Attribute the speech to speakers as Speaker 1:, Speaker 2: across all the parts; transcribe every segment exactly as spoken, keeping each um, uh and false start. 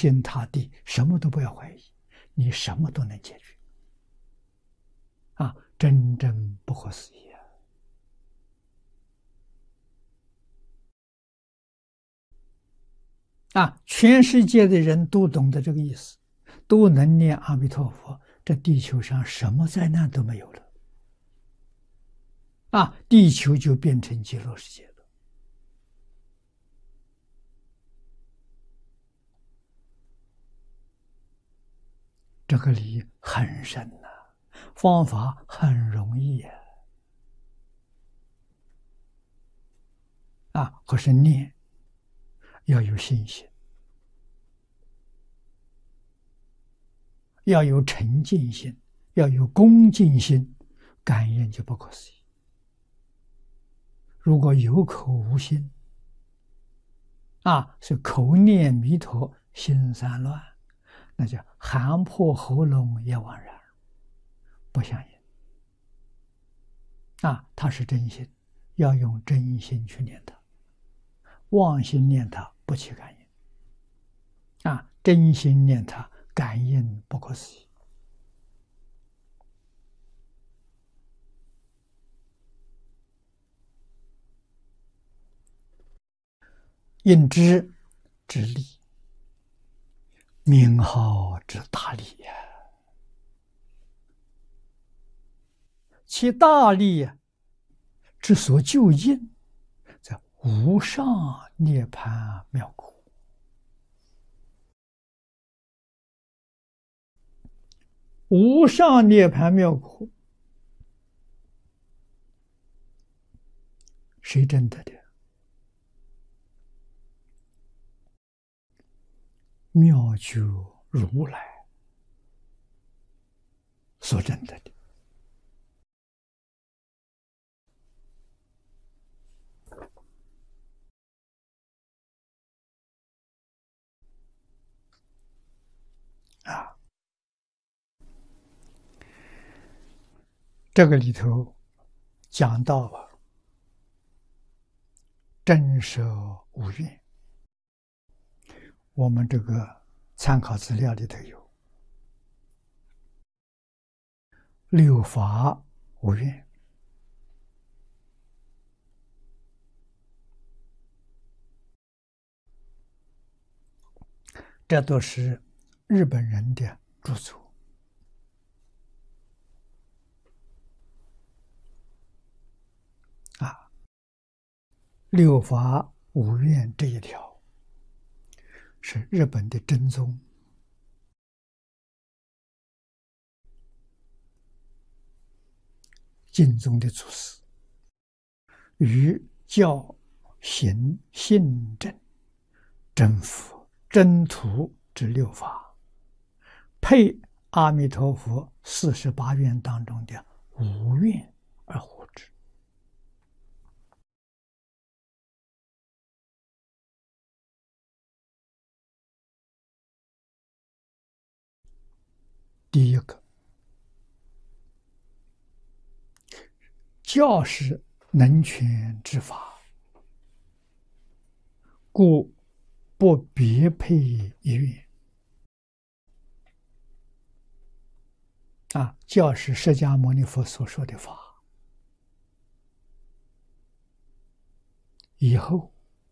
Speaker 1: 信他地，什么都不要怀疑，你什么都能解决。啊，真正不可思议啊！啊，全世界的人都懂得这个意思，都能念阿弥陀佛，这地球上什么灾难都没有了。啊，地球就变成极乐世界了。这个理很深呐、啊，方法很容易呀、啊。啊，可是念要有信心，要有沉静心，要有恭敬心，感应就不可思议。如果有口无心，啊，是口念弥陀心散乱，那叫喊破喉咙也枉然，不相应。啊，他是真心，要用真心去念它，妄心念它不起感应。啊，真心念它感应不可思议。应知之力，名号之大力呀！其大力之所就应，在无上涅槃妙苦。无上涅槃妙苦，谁证得的？妙觉如来所证得的。啊，这个里头讲到了真舍无怨。我们这个参考资料里头有六法无怨，这都是日本人的著作。啊，六法无怨这一条是日本的真宗净宗的祖师于教行信正真佛真土之六法，配阿弥陀佛四十八愿当中的无愿而护之。第一个，教是能全之法，故不别配一愿。啊，教是释迦牟尼佛所说的法，以后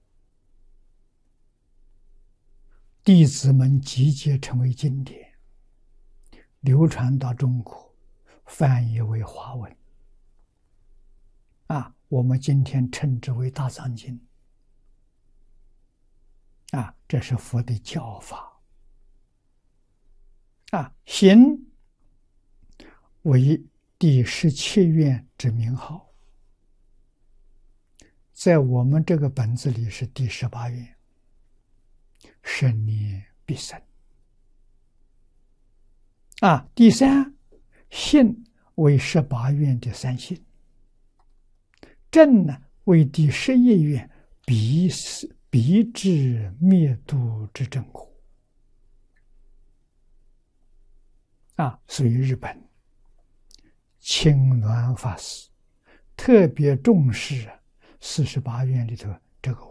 Speaker 1: 弟子们集结成为经典，流传到中国，翻译为华文。啊，我们今天称之为大藏经。啊，这是佛的教法。啊，行为第十七愿之名号，在我们这个本子里是第十八愿，生念必生。啊，第三，信为十八愿的三信，正呢为第十一愿，彼彼至灭度之正果。啊，所以日本青鸾法师特别重视四十八愿里头这个